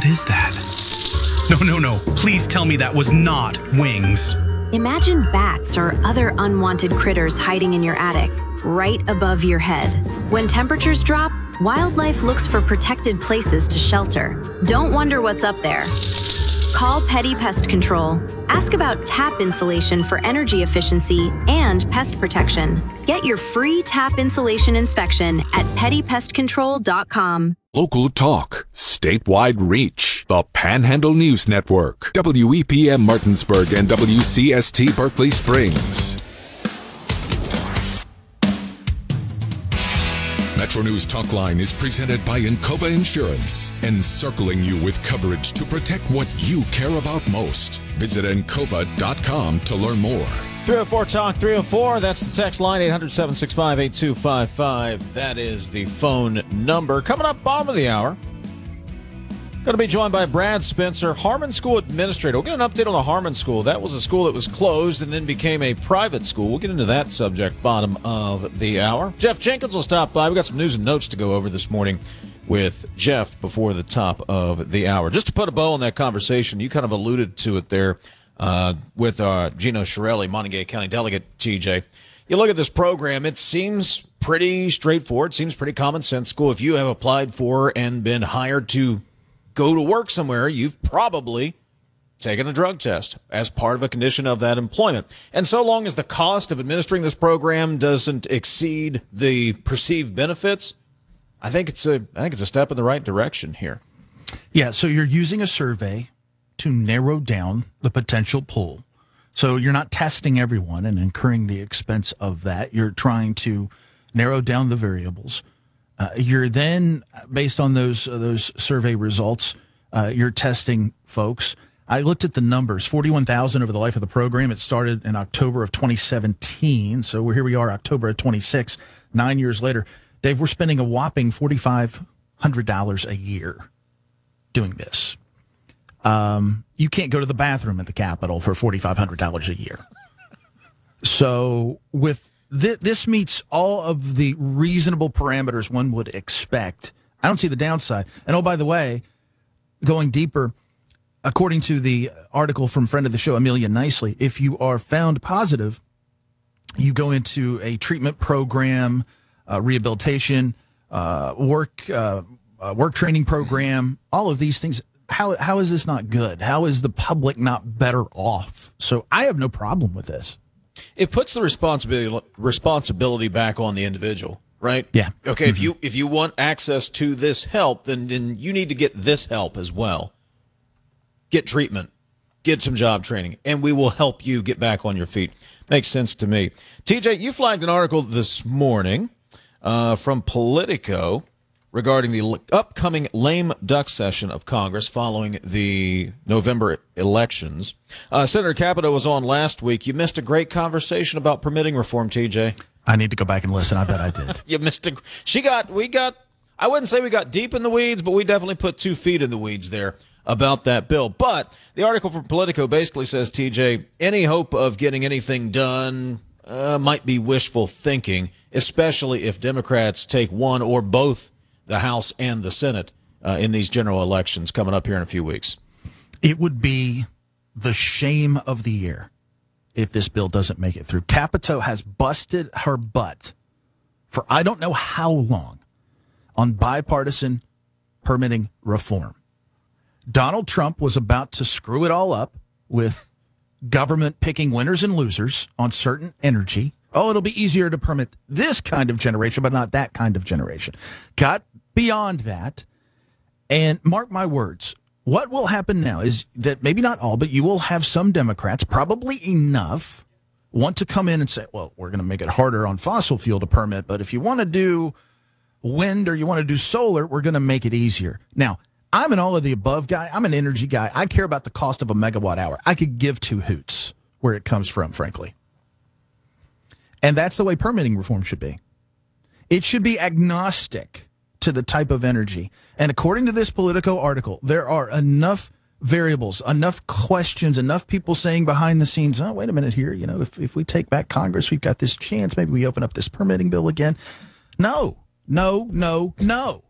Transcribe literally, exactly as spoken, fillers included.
is that? No, no, no. Please tell me that was not wings. Imagine bats or other unwanted critters hiding in your attic, right above your head. When temperatures drop, wildlife looks for protected places to shelter. Don't wonder what's up there. Call Petty Pest Control. Ask about tap insulation for energy efficiency and pest protection. Get your free tap insulation inspection at petty pest control dot com. Local talk, statewide reach. The Panhandle News Network, W E P M Martinsburg and W C S T Berkeley Springs. Metro News Talkline is presented by Encova Insurance, encircling you with coverage to protect what you care about most. Visit encova dot com to learn more. three oh four Talk three oh four. That's the text line, eight hundred, seven six five, eight two five five. That is the phone number. Coming up, bottom of the hour, going to be joined by Brad Spencer, Harmon School Administrator. We'll get an update on the Harmon School. That was a school that was closed and then became a private school. We'll get into that subject bottom of the hour. Jeff Jenkins will stop by. We've got some news and notes to go over this morning with Jeff before the top of the hour. Just to put a bow on that conversation, you kind of alluded to it there uh, with uh, Gino Chiarelli, Montague County Delegate, T J. You look at this program, it seems pretty straightforward, seems pretty common sense. School, if you have applied for and been hired to go to work somewhere, you've probably taken a drug test as part of a condition of that employment. And so long as the cost of administering this program doesn't exceed the perceived benefits, I think it's a I think it's a step in the right direction here. Yeah, so you're using a survey to narrow down the potential pool. So you're not testing everyone and incurring the expense of that. You're trying to narrow down the variables. Uh, you're then, based on those uh, those survey results, uh, you're testing folks. I looked at the numbers, forty-one thousand over the life of the program. It started in October of twenty seventeen, so we're, here we are, October of twenty-six, nine years later. Dave, we're spending a whopping four thousand five hundred dollars a year doing this. Um, you can't go to the bathroom at the Capitol for four thousand five hundred dollars a year. So with th- this meets all of the reasonable parameters one would expect. I don't see the downside. And oh, by the way, going deeper, according to the article from friend of the show, Amelia Nicely, if you are found positive, you go into a treatment program, uh, rehabilitation, uh, work, uh, uh, work training program, all of these things. How how is this not good? How is the public not better off? So I have no problem with this. It puts the responsibility responsibility back on the individual, right? Yeah. Okay, Mm-hmm. if you if you want access to this help, then then you need to get this help as well. Get treatment, get some job training, and we will help you get back on your feet. Makes sense to me. T J, you flagged an article this morning uh, from Politico regarding the l- upcoming lame duck session of Congress following the November elections. Uh, Senator Capito was on last week. You missed a great conversation about permitting reform, T J. I need to go back and listen. I bet I did. You missed a. She got. We got. I wouldn't say we got deep in the weeds, but we definitely put two feet in the weeds there about that bill. But the article from Politico basically says, T J, any hope of getting anything done uh, might be wishful thinking, especially if Democrats take one or both the House and the Senate uh, in these general elections coming up here in a few weeks. It would be the shame of the year if this bill doesn't make it through. Capito has busted her butt for I don't know how long on bipartisan permitting reform. Donald Trump was about to screw it all up with government picking winners and losers on certain energy. Oh, it'll be easier to permit this kind of generation, but not that kind of generation. Got beyond that, and mark my words, what will happen now is that maybe not all, but you will have some Democrats, probably enough, want to come in and say, well, we're going to make it harder on fossil fuel to permit, but if you want to do wind or you want to do solar, we're going to make it easier. Now, I'm an all of the above guy. I'm an energy guy. I care about the cost of a megawatt hour. I could give two hoots where it comes from, frankly. And that's the way permitting reform should be. It should be agnostic to the type of energy. And according to this Politico article, there are enough variables, enough questions, enough people saying behind the scenes, oh, wait a minute here, you know, if, if we take back Congress, we've got this chance, maybe we open up this permitting bill again. No, no, no, no.